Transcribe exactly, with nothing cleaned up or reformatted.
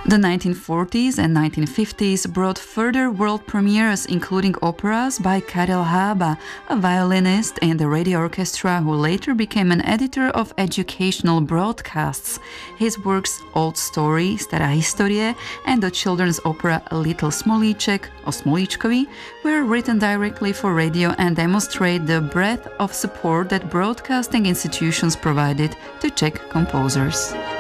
The nineteen forties and nineteen fifties brought further world premieres, including operas by Karel Hába, a violinist in the radio orchestra who later became an editor of educational broadcasts. His works Old Story, Stará historie, and the children's opera Little Smolíček, o Smolíčkovi, were written directly for radio and demonstrate the breadth of support that broadcasting institutions provided to Czech composers.